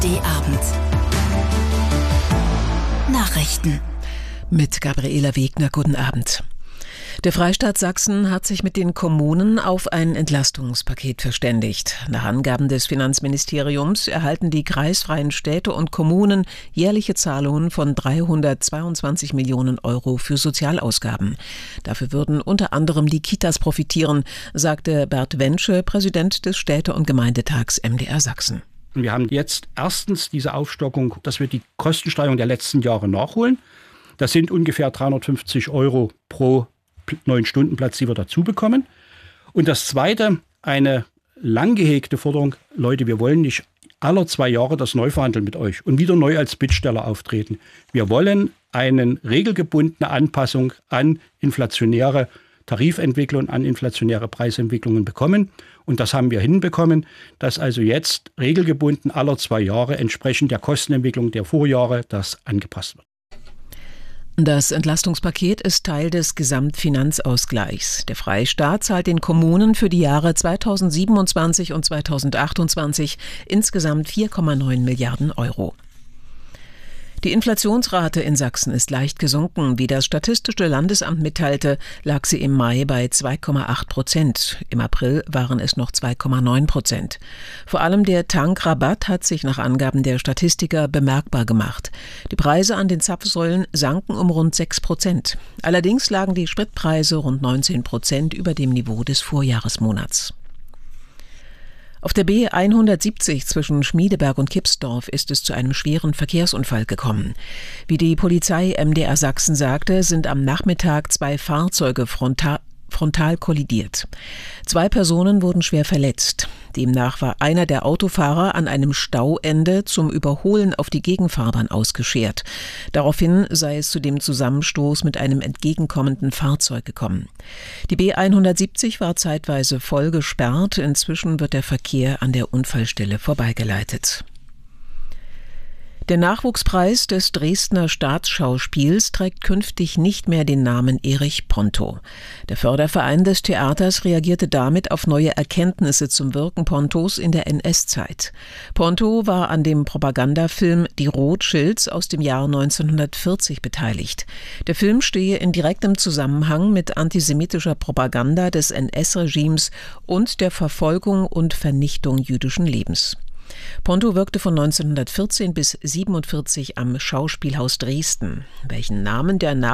ARD-Abend. Nachrichten. Mit Gabriela Wegner, guten Abend. Der Freistaat Sachsen hat sich mit den Kommunen auf ein Entlastungspaket verständigt. Nach Angaben des Finanzministeriums erhalten die kreisfreien Städte und Kommunen jährliche Zahlungen von 322 Millionen Euro für Sozialausgaben. Dafür würden unter anderem die Kitas profitieren, sagte Bert Wensche, Präsident des Städte- und Gemeindetags MdR Sachsen. Wir haben jetzt erstens diese Aufstockung, dass wir die Kostensteigerung der letzten Jahre nachholen. Das sind ungefähr 350 Euro pro 9-Stunden-Platz, die wir dazu bekommen. Und das Zweite, eine lang gehegte Forderung, Leute, wir wollen nicht alle 2 Jahre das neu verhandeln mit euch und wieder neu als Bittsteller auftreten. Wir wollen eine regelgebundene Anpassung an inflationäre Tarifentwicklung, an inflationäre Preisentwicklungen bekommen. Und das haben wir hinbekommen, dass also jetzt regelgebunden alle 2 Jahre entsprechend der Kostenentwicklung der Vorjahre das angepasst wird. Das Entlastungspaket ist Teil des Gesamtfinanzausgleichs. Der Freistaat zahlt den Kommunen für die Jahre 2027 und 2028 insgesamt 4,9 Milliarden Euro. Die Inflationsrate in Sachsen ist leicht gesunken. Wie das Statistische Landesamt mitteilte, lag sie im Mai bei 2,8%. Im April waren es noch 2,9%. Vor allem der Tankrabatt hat sich nach Angaben der Statistiker bemerkbar gemacht. Die Preise an den Zapfsäulen sanken um rund 6%. Allerdings lagen die Spritpreise rund 19% über dem Niveau des Vorjahresmonats. Auf der B170 zwischen Schmiedeberg und Kipsdorf ist es zu einem schweren Verkehrsunfall gekommen. Wie die Polizei MdR Sachsen sagte, sind am Nachmittag 2 Fahrzeuge frontal kollidiert. 2 Personen wurden schwer verletzt. Demnach war einer der Autofahrer an einem Stauende zum Überholen auf die Gegenfahrbahn ausgeschert. Daraufhin sei es zu dem Zusammenstoß mit einem entgegenkommenden Fahrzeug gekommen. Die B170 war zeitweise voll gesperrt. Inzwischen wird der Verkehr an der Unfallstelle vorbeigeleitet. Der Nachwuchspreis des Dresdner Staatsschauspiels trägt künftig nicht mehr den Namen Erich Ponto. Der Förderverein des Theaters reagierte damit auf neue Erkenntnisse zum Wirken Pontos in der NS-Zeit. Ponto war an dem Propagandafilm Die Rothschilds aus dem Jahr 1940 beteiligt. Der Film stehe in direktem Zusammenhang mit antisemitischer Propaganda des NS-Regimes und der Verfolgung und Vernichtung jüdischen Lebens. Ponto wirkte von 1914 bis 1947 am Schauspielhaus Dresden. Welchen Namen der